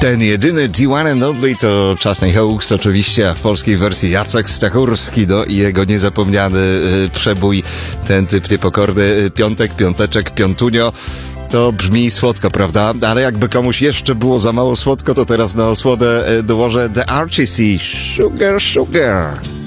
Ten jedyny The One and Only to Chasney Hawks, oczywiście, a w polskiej wersji Jacek Stachurski, no i jego niezapomniany przebój, ten typ niepokorny, piątek, piąteczek, piątunio. To brzmi słodko, prawda? Ale jakby komuś jeszcze było za mało słodko, to teraz na osłodę dołożę The RCC, Sugar, Sugar.